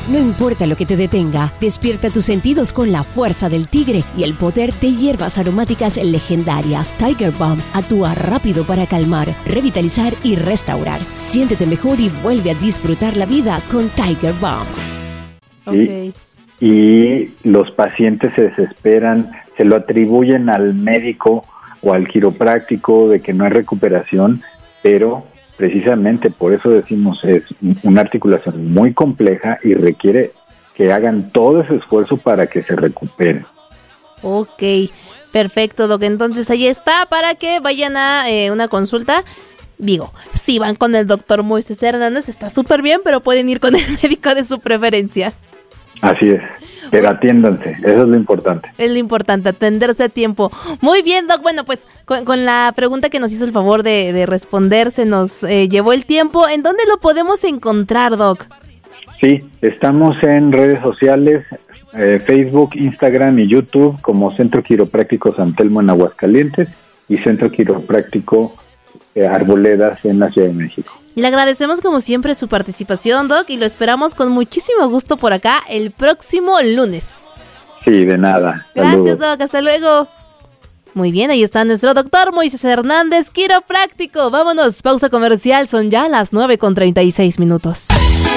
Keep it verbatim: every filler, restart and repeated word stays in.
No importa lo que te detenga, despierta tus sentidos con la fuerza del tigre y el poder de hierbas aromáticas legendarias. Tiger Balm actúa rápido para calmar, revitalizar y restaurar. Siéntete mejor y vuelve a disfrutar la vida con Tiger Balm. Okay. Y, y los pacientes se desesperan, se lo atribuyen al médico o al quiropráctico de que no hay recuperación, pero precisamente por eso decimos es una articulación muy compleja y requiere que hagan todo ese esfuerzo para que se recuperen. Ok, perfecto, Doc. Entonces ahí está para que vayan a eh, una consulta. Digo, si van con el doctor Moisés Hernández está súper bien, pero pueden ir con el médico de su preferencia. Así es, pero atiéndanse, eso es lo importante. Es lo importante, atenderse a tiempo. Muy bien, Doc, bueno, pues con, con la pregunta que nos hizo el favor de, de responder, se nos eh, llevó el tiempo. ¿En dónde lo podemos encontrar, Doc? Sí, estamos en redes sociales, eh, Facebook, Instagram y YouTube como Centro Quiropráctico San Telmo en Aguascalientes y Centro Quiropráctico eh, Arboledas en la Ciudad de México. Le agradecemos como siempre su participación, Doc, y lo esperamos con muchísimo gusto por acá el próximo lunes. Sí, de nada. Gracias, Doc, hasta luego. Muy bien, ahí está nuestro doctor Moisés Hernández, quiropráctico. Vámonos, pausa comercial, son ya las nueve con treinta y seis minutos.